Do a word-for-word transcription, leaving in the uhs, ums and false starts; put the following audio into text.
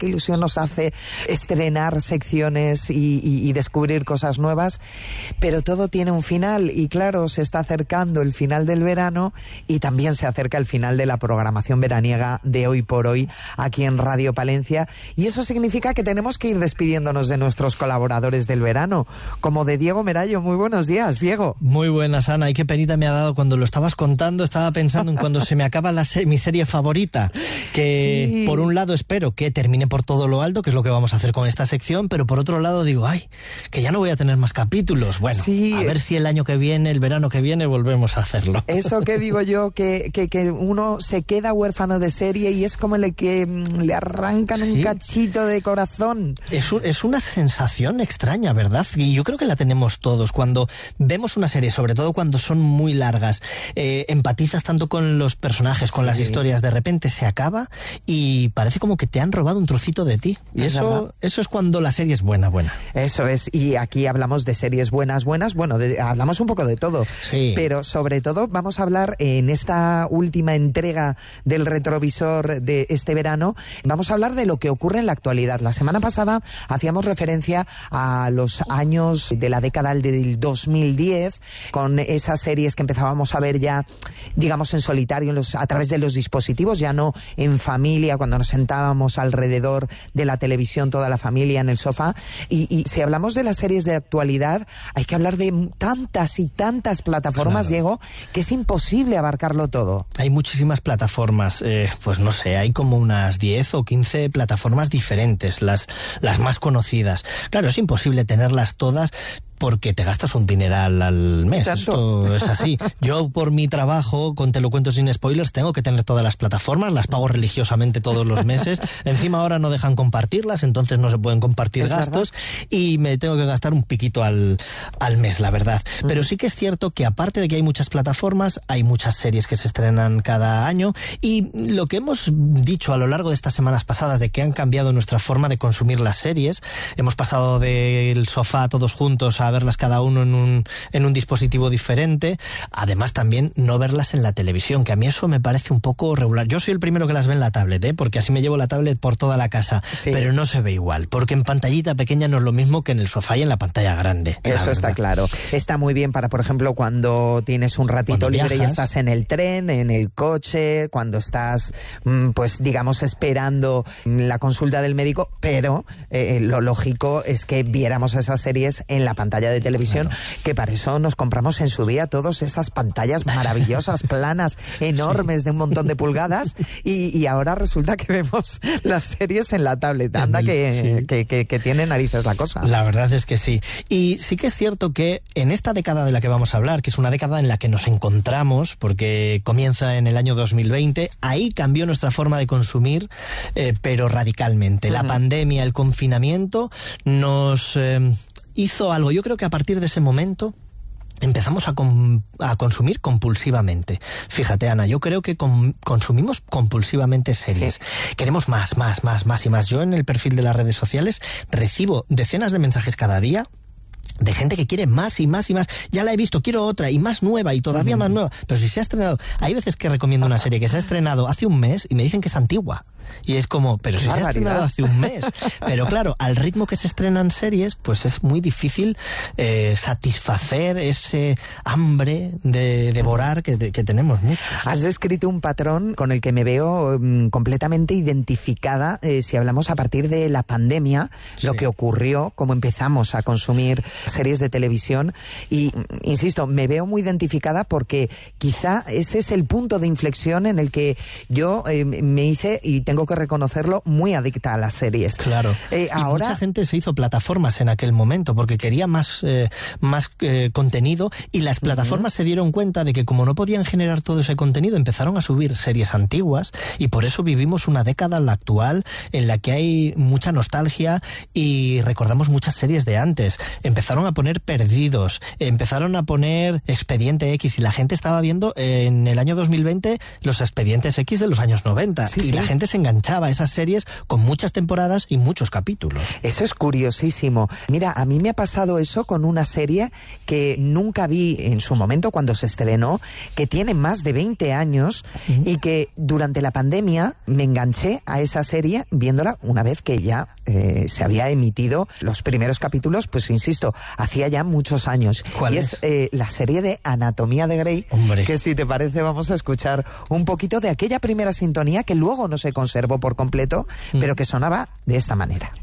qué ilusión nos hace estrenar secciones y, y, y descubrir cosas nuevas, pero todo tiene un final y claro, se está acercando el final del verano y también se acerca el final de la programación veraniega de Hoy por Hoy aquí en Radio Palencia, y eso significa que tenemos que ir despidiéndonos de nuestros colaboradores del verano, como de Diego Merallo. Muy buenos días, Diego. Muy buenas, Ana, y qué penita me ha dado cuando lo estabas contando. Estaba pensando en cuando se me acaba la se- mi serie favorita, que sí. Por un lado espero que termine por todo lo alto, que es lo que vamos a hacer con esta sección, pero por otro lado digo, ay, que ya no voy a tener más capítulos. Bueno, sí. A ver si el año que viene, el verano que viene, volvemos a hacerlo. Eso que digo yo, que, que, que uno se queda huérfano de serie y es como el que mm, le arrancan sí. un cachito de corazón. Es, un, es una sensación extraña, ¿verdad? Y yo creo que la tenemos todos. Cuando vemos una serie, sobre todo cuando son muy largas, eh, empatizas tanto con los personajes, con sí. las historias, de repente se acaba y parece como que te han robado un trocito de ti. Y es eso, eso es cuando la serie es buena, buena. Eso es, y aquí hablamos de series buenas, buenas, bueno, de, hablamos un poco de todo, sí. pero sobre todo vamos a hablar en esta última entrega del retrovisor de este verano, vamos a hablar de lo que ocurre en la actualidad. La semana pasada hacíamos referencia a los años de la década del dos mil diez, con esas series que empezábamos a ver ya, digamos, en solitario, en los, a través de los dispositivos, ya no en familia, cuando nos sentábamos alrededor de la televisión, toda la familia en el sofá. Y, y si hablamos de las series de actualidad, hay que hablar de tantas y tantas plataformas, claro. Diego, que es imposible abarcarlo todo. Hay muchísimas plataformas, eh, pues no sé, hay como unas diez o quince plataformas diferentes, las, las más conocidas. Claro, es imposible tenerlas todas, porque te gastas un dineral al mes. Esto es así. Yo, por mi trabajo, con Te lo cuento sin spoilers, tengo que tener todas las plataformas, las pago religiosamente todos los meses. Encima ahora no dejan compartirlas, entonces no se pueden compartir ¿Es gastos verdad? Y me tengo que gastar un piquito al, al mes, la verdad. Mm. Pero sí que es cierto que aparte de que hay muchas plataformas, hay muchas series que se estrenan cada año, y lo que hemos dicho a lo largo de estas semanas pasadas de que han cambiado nuestra forma de consumir las series, hemos pasado del sofá todos juntos a verlas cada uno en un, en un dispositivo diferente, además también no verlas en la televisión, que a mí eso me parece un poco regular. Yo soy el primero que las ve en la tablet, ¿eh? Porque así me llevo la tablet por toda la casa, sí. Pero no se ve igual, porque en pantallita pequeña no es lo mismo que en el sofá y en la pantalla grande. Eso está claro. Está muy bien para, por ejemplo, cuando tienes un ratito cuando libre viajas. Y estás en el tren, en el coche, cuando estás, pues digamos, esperando la consulta del médico, pero eh, lo lógico es que viéramos esas series en la pantalla de televisión, claro. Que para eso nos compramos en su día todas esas pantallas maravillosas, planas, enormes, sí. De un montón de pulgadas, y, y ahora resulta que vemos las series en la tablet. Anda el, que, sí. que, que, que tiene narices la cosa. La verdad es que sí. Y sí que es cierto que en esta década de la que vamos a hablar, que es una década en la que nos encontramos, porque comienza en el año dos mil veinte, ahí cambió nuestra forma de consumir, eh, pero radicalmente. Uh-huh. La pandemia, el confinamiento, nos... Eh, hizo algo. Yo creo que a partir de ese momento empezamos a, com- a consumir compulsivamente. Fíjate, Ana, yo creo que com- consumimos compulsivamente series. Sí. Queremos más, más, más, más y más. Yo en el perfil de las redes sociales recibo decenas de mensajes cada día de gente que quiere más y más y más. Ya la he visto, quiero otra y más nueva y todavía uh-huh. más nueva. Pero si se ha estrenado... Hay veces que recomiendo una serie que se ha estrenado hace un mes y me dicen que es antigua. Y es como, pero si se ha estrenado hace un mes. Pero claro, al ritmo que se estrenan series, pues es muy difícil eh, satisfacer ese hambre de devorar que, de, que tenemos muchos. Has descrito un patrón con el que me veo um, completamente identificada, eh, si hablamos a partir de la pandemia, sí. Lo que ocurrió, cómo empezamos a consumir series de televisión, y insisto, me veo muy identificada porque quizá ese es el punto de inflexión en el que yo eh, me hice, y tengo que reconocerlo, muy adicta a las series. Claro. Eh, y ahora... mucha gente se hizo plataformas en aquel momento porque quería más, eh, más eh, contenido, y las plataformas uh-huh. se dieron cuenta de que como no podían generar todo ese contenido, empezaron a subir series antiguas, y por eso vivimos una década, la actual, en la que hay mucha nostalgia y recordamos muchas series de antes. Empezaron a poner Perdidos, empezaron a poner Expediente X, y la gente estaba viendo en el año dos mil veinte los Expedientes X de los años noventa, sí, y sí. la gente se enganchaba esas series con muchas temporadas y muchos capítulos. Eso es curiosísimo. Mira, a mí me ha pasado eso con una serie que nunca vi en su momento cuando se estrenó, que tiene más de veinte años uh-huh. y que durante la pandemia me enganché a esa serie viéndola una vez que ya eh, se había emitido los primeros capítulos, pues insisto, hacía ya muchos años. ¿Cuál y es? es eh, la serie de Anatomía de Grey, Hombre. Que si te parece vamos a escuchar un poquito de aquella primera sintonía que luego no se conservó por completo, uh-huh. pero que sonaba de esta manera.